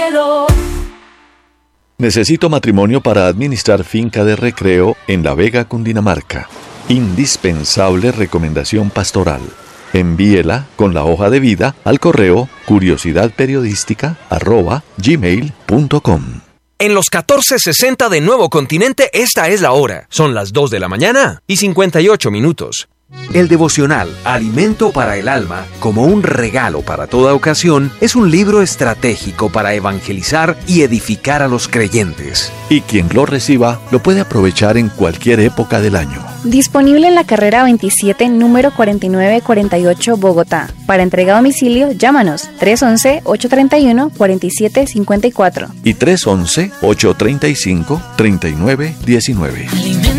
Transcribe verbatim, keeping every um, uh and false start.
Guerrero. Necesito matrimonio para administrar finca de recreo en La Vega, Cundinamarca. Indispensable recomendación pastoral. Envíela con la hoja de vida al correo curiosidadperiodística arroba gmail punto com. En los catorce sesenta de Nuevo Continente, esta es la hora. Son las dos de la mañana y cincuenta y ocho minutos. El devocional Alimento para el Alma, como un regalo para toda ocasión, es un libro estratégico para evangelizar y edificar a los creyentes. Y quien lo reciba lo puede aprovechar en cualquier época del año. Disponible en la carrera veintisiete, número cuarenta y nueve cuarenta y ocho, Bogotá. Para entrega a domicilio, llámanos tres once, ocho treinta y uno, cuarenta y siete cincuenta y cuatro y tres once, ocho treinta y cinco, treinta y nueve diecinueve.